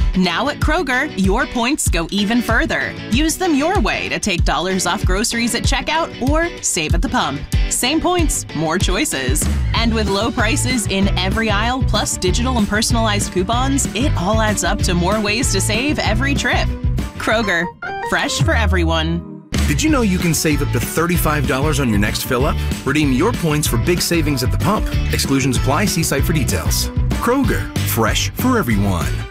Now at Kroger, your points go even further. Use them your way to take dollars off groceries at checkout or save at the pump. Same points, more choices. And with low prices in every aisle, plus digital and personalized coupons, it all adds up to more ways to save every trip. Kroger, fresh for everyone. Did you know you can save up to $35 on your next fill-up? Redeem your points for big savings at the pump. Exclusions apply. See site for details. Kroger, fresh for everyone.